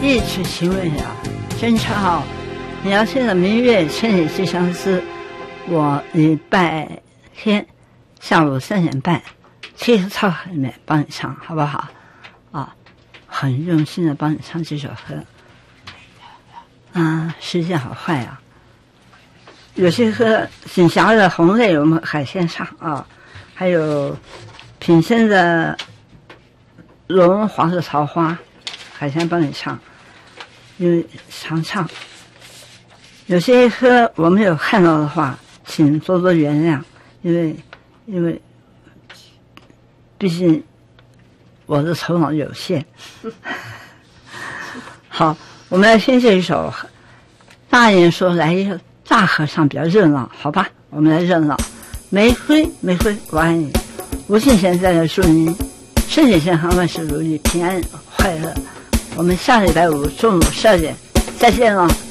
一曲情未了，真巧。你要听的明月千里寄相思，我礼拜天下午3点半，七个操场里面帮你唱，好不好？啊，很用心的帮你唱这首歌。时间好快啊！有些歌，锦霞的《红泪》我们海鲜唱啊，还有品生的《龙黄色桃花》，海鲜帮你唱，因为常唱。有些歌我没有看到的话，请多多原谅，因为毕竟我的头脑有限。好，我们来听这一首。大人说来一个大合唱比较热闹，好吧，我们来热闹。玫瑰玫瑰我爱你，吴敬贤在这祝您身体健康，万事如意，平安快乐。我们下礼拜五中午12点再见了。